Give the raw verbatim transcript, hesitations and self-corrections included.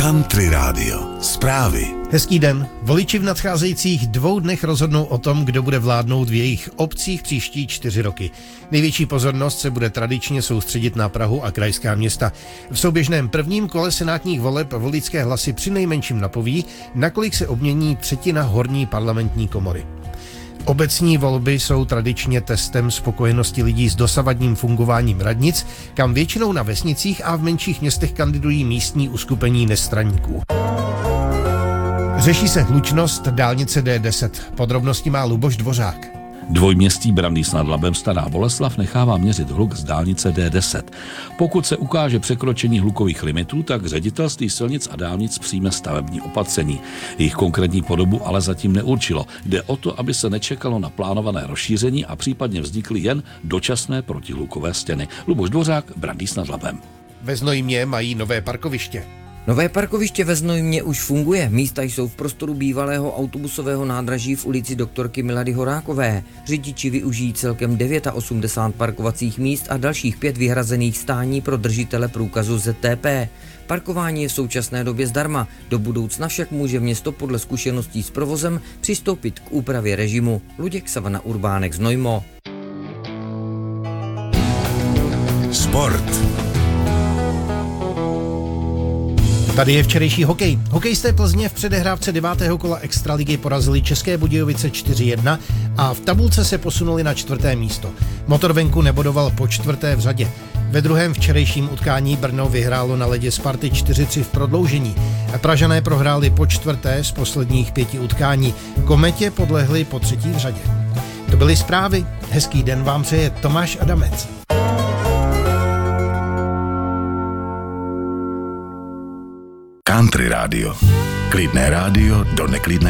Country Radio. Zprávy. Hezký den. Voliči v nadcházejících dvou dnech rozhodnou o tom, kdo bude vládnout v jejich obcích příští čtyři roky. Největší pozornost se bude tradičně soustředit na Prahu a krajská města. V souběžném prvním kole senátních voleb voličské hlasy přinejmenším napoví, nakolik se obmění třetina horní parlamentní komory. Obecní volby jsou tradičně testem spokojenosti lidí s dosavadním fungováním radnic, kam většinou na vesnicích a v menších městech kandidují místní uskupení nestraníků. Řeší se hlučnost dálnice D deset. Podrobnosti má Luboš Dvořák. Dvojměstí Brandýs nad Labem Stará Boleslav nechává měřit hluk z dálnice D deset. Pokud se ukáže překročení hlukových limitů, tak ředitelství silnic a dálnic přijme stavební opatření. Jejich konkrétní podobu ale zatím neurčilo. Jde o to, aby se nečekalo na plánované rozšíření a případně vznikly jen dočasné protihlukové stěny. Luboš Dvořák, Brandýs nad Labem. Ve Znojmě mají nové parkoviště. Nové parkoviště ve Znojmě už funguje. Místa jsou v prostoru bývalého autobusového nádraží v ulici doktorky Milady Horákové. Řidiči využijí celkem osmdesát devět parkovacích míst a dalších pět vyhrazených stání pro držitele průkazu Z T P. Parkování je v současné době zdarma. Do budoucna však může město podle zkušeností s provozem přistoupit k úpravě režimu. Luděk Savana Urbánek, Znojmo. Sport. Tady je včerejší hokej. Hokejisté Plzně v předehrávce devátého kola extraligy porazili České Budějovice čtyři jedna a v tabulce se posunuli na čtvrté místo. Motorvenku nebodoval po čtvrté v řadě. Ve druhém včerejším utkání Brno vyhrálo na ledě Sparty čtyři tři v prodloužení. Pražané prohráli po čtvrté z posledních pěti utkání. Kometě podlehli po třetí v řadě. To byly zprávy. Hezký den vám přeje Tomáš Adamec. Country Radio. Klidné rádio do neklidné